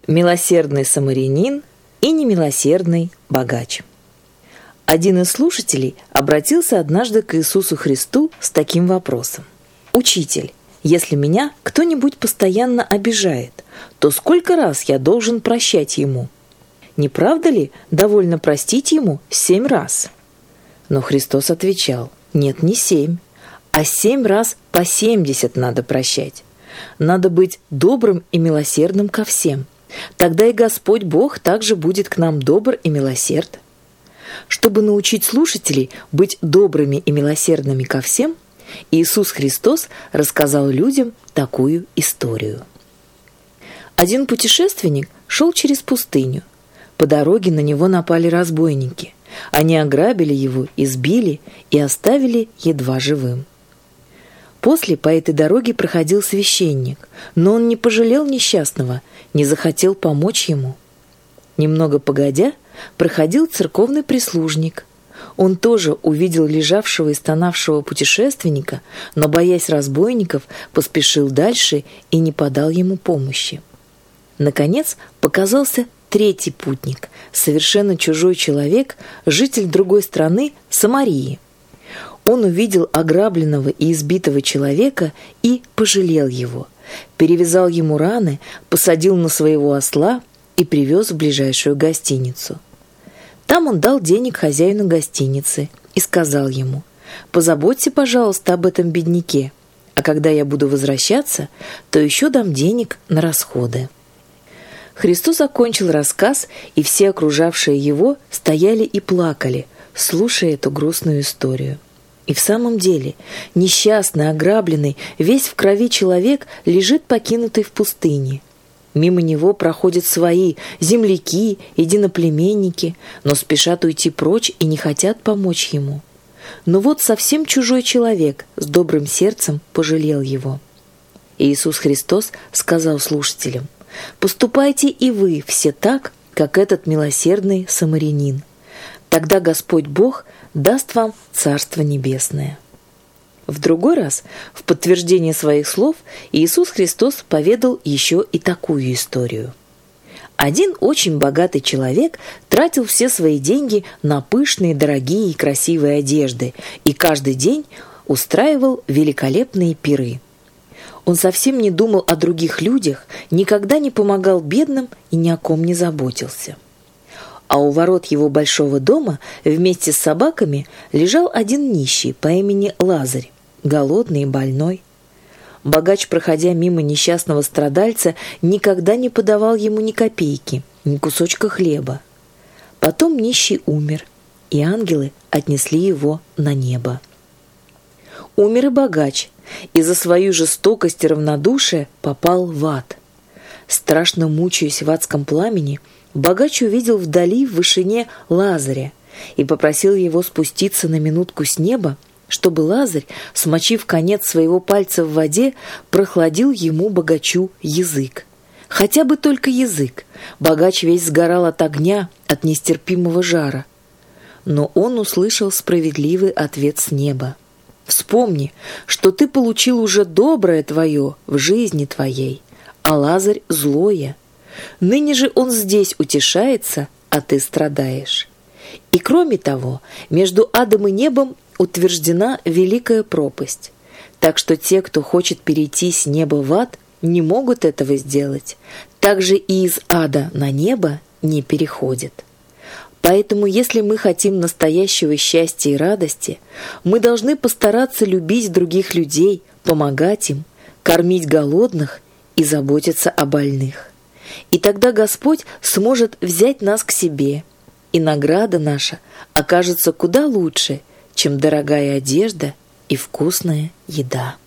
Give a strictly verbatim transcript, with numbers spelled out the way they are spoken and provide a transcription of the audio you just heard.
Милосердный самарянин и немилосердный богач. Один из слушателей обратился однажды к Иисусу Христу с таким вопросом: «Учитель, если меня кто-нибудь постоянно обижает, то сколько раз я должен прощать ему? Не правда ли довольно простить ему семь раз?» Но Христос отвечал: «Нет, не семь, а семь раз по семьдесят надо прощать. Надо быть добрым и милосердным ко всем. Тогда и Господь Бог также будет к нам добр и милосерд». Чтобы научить слушателей быть добрыми и милосердными ко всем, Иисус Христос рассказал людям такую историю. Один путешественник шел через пустыню. По дороге на него напали разбойники. Они ограбили его, избили и оставили едва живым. После по этой дороге проходил священник, но он не пожалел несчастного, не захотел помочь ему. Немного погодя, проходил церковный прислужник. Он тоже увидел лежавшего и стонавшего путешественника, но, боясь разбойников, поспешил дальше и не подал ему помощи. Наконец показался третий путник, совершенно чужой человек, житель другой страны, Самарии. Он увидел ограбленного и избитого человека и пожалел его, перевязал ему раны, посадил на своего осла и привез в ближайшую гостиницу. Там он дал денег хозяину гостиницы и сказал ему: «Позаботься, пожалуйста, об этом бедняке, а когда я буду возвращаться, то еще дам денег на расходы». Христос окончил рассказ, и все окружавшие его стояли и плакали, слушая эту грустную историю. И в самом деле, несчастный, ограбленный, весь в крови человек лежит покинутый в пустыне. Мимо него проходят свои земляки, единоплеменники, но спешат уйти прочь и не хотят помочь ему. Но вот совсем чужой человек с добрым сердцем пожалел его. И Иисус Христос сказал слушателям: «Поступайте и вы все так, как этот милосердный самарянин. Тогда Господь Бог даст вам Царство Небесное». В другой раз, в подтверждение своих слов, Иисус Христос поведал еще и такую историю. Один очень богатый человек тратил все свои деньги на пышные, дорогие и красивые одежды и каждый день устраивал великолепные пиры. Он совсем не думал о других людях, никогда не помогал бедным и ни о ком не заботился. А у ворот его большого дома вместе с собаками лежал один нищий по имени Лазарь, голодный и больной. Богач, проходя мимо несчастного страдальца, никогда не подавал ему ни копейки, ни кусочка хлеба. Потом нищий умер, и ангелы отнесли его на небо. Умер и богач, и за свою жестокость и равнодушие попал в ад. Страшно мучаясь в адском пламени, богач увидел вдали в вышине Лазаря и попросил его спуститься на минутку с неба, чтобы Лазарь, смочив конец своего пальца в воде, прохладил ему, богачу, язык. Хотя бы только язык. Богач весь сгорал от огня, от нестерпимого жара. Но он услышал справедливый ответ с неба: «Вспомни, что ты получил уже доброе твое в жизни твоей, а Лазарь злое. Ныне же он здесь утешается, а ты страдаешь. И кроме того, между адом и небом утверждена великая пропасть, так что те, кто хочет перейти с неба в ад, не могут этого сделать, также и из ада на небо не переходят. Поэтому, если мы хотим настоящего счастья и радости, мы должны постараться любить других людей, помогать им, кормить голодных и заботиться о больных. И тогда Господь сможет взять нас к себе, и награда наша окажется куда лучше, чем дорогая одежда и вкусная еда».